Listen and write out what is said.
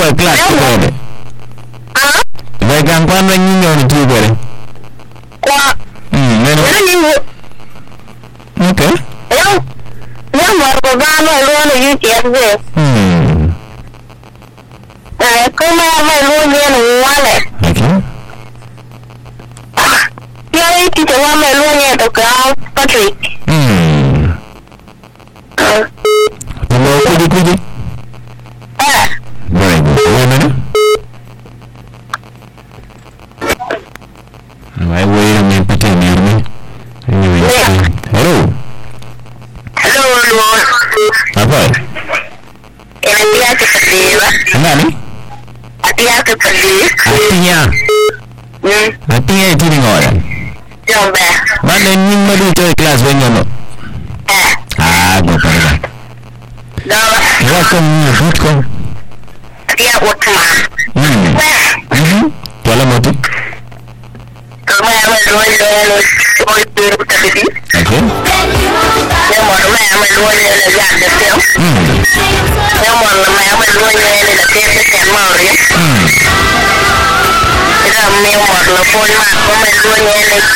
class ko. Vai kan kwan na nyinyo ni tu gore. Kwa. Neno. Okay. Yo mo ba no lo no yu che ze. Kuma mai lo ne no wale. Okay. Yo ti te wa mai lo ne to ka Patrick. Hello, kuji. Very good. I wait a minute, put in here. Hello. Apa? Dia terpilih. Nani? Dia terpilih. Artinya itu ni orang. Jomba. Mana ni madu tu kelas banyak. Apa dah? Welcome you, welcome. Dia utama. Kalau mati. Okay. Nhưng mà mẹ mình luôn như là giảm được tiêu. Nhưng mà mẹ mình luôn như là thêm cái kèm màu đấy. Thế là mình một là phôn mặt của mình luôn như là